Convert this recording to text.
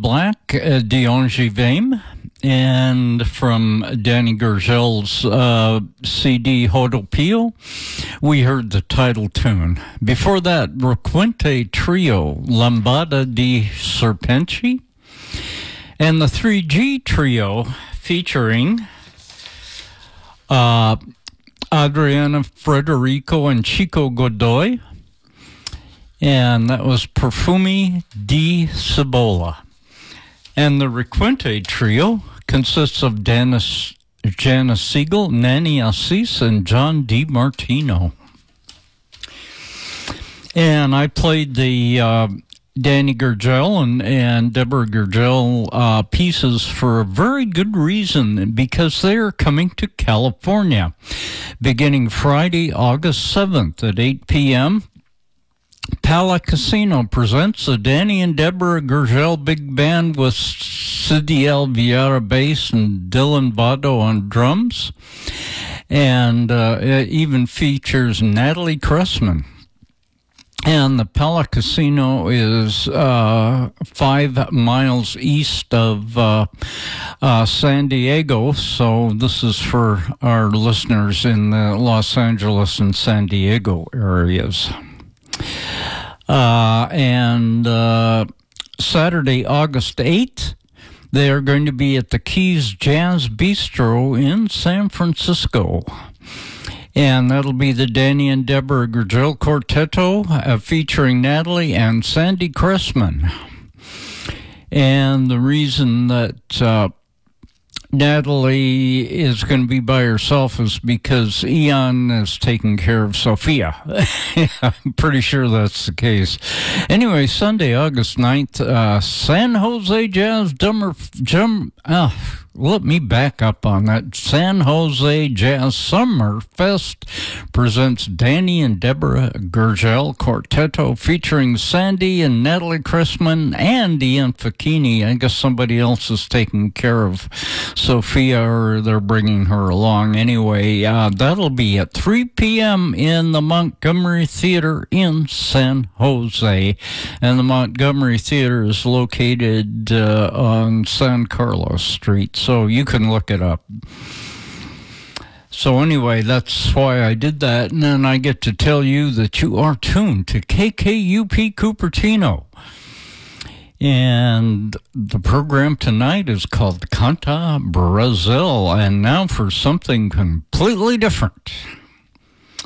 Black, D'Angevame, and from Danny Gurgel's CD Hodopio, we heard the title tune. Before that, Requinte Trio, Lambada di Serpenti, and the 3G Trio featuring Adriana Federico and Chico Godoy, and that was Perfumi di Cibola. And the Requinte Trio consists of Janice Siegel, Nanny Assis, and John DiMartino. And I played the Danny Gurgel and Deborah Gurgel pieces for a very good reason, because they're coming to California beginning Friday, August 7th at 8 p.m. Pala Casino presents the Danny and Deborah Gurgel Big Band with Sidiel Vieira bass and Dylan Vado on drums. And it even features Natalie Cressman. And the Pala Casino is 5 miles east of San Diego, so this is for our listeners in the Los Angeles and San Diego areas. And Saturday, August 8th, they are going to be at the Keys Jazz Bistro in San Francisco. And that'll be the Danny and Deborah Gurgel Quartetto featuring Natalie and Sandy Cressman. And the reason that Natalie is going to be by herself is because Ian is taking care of Sophia. I'm pretty sure that's the case. Anyway, Sunday, August 9th, San Jose Jazz let me back up on that. San Jose Jazz Summer Fest presents Danny and Deborah Gurgel Quartetto featuring Sandy and Natalie Cressman and Ian Facchini. I guess somebody else is taking care of Sophia, or they're bringing her along. Anyway, that'll be at 3 p.m. in the Montgomery Theater in San Jose. And the Montgomery Theater is located on San Carlos Street, so you can look it up. So anyway, that's why I did that. And then I get to tell you that you are tuned to KKUP Cupertino. And the program tonight is called Canta Brazil. And now for something completely different.